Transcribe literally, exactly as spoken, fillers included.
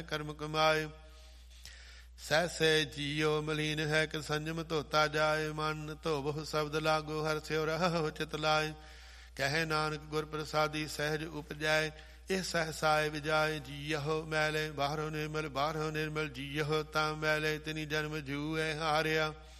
ਕਰਮ ਕਮਾਏ। ਸਹਿਸੇ ਜੀਓ ਮਲੀਨ ਹੈ ਕਿ ਸੰਜਮ ਧੋਤਾ ਜਾਏ। ਮਨ ਧੋਵਹੁ ਸ਼ਬਦ ਲਾਗੋ ਹਰਿ ਸਿਉ ਰਹਹੁ ਚਿਤ ਲਾਏ। ਕਹੇ ਨਾਨਕ ਗੁਰ ਪ੍ਰਸਾਦੀ ਸਹਿਜ ਉਪਜੈ। ਇਹ ਸਹਸਾਏ ਵਿਜਾਏ ਜੀਅਹੁ ਮੈਲੇ। ਬਾਹਰੋਂ ਨਿਰਮਲ ਬਾਹਰੋਂ ਨਿਰਮਲ ਜੀਅਹੁ ਤਾਂ ਮੈਲੇ। ਤਿਨੀ ਜਨਮ ਜੂਐ ਹਾਰਿਆ।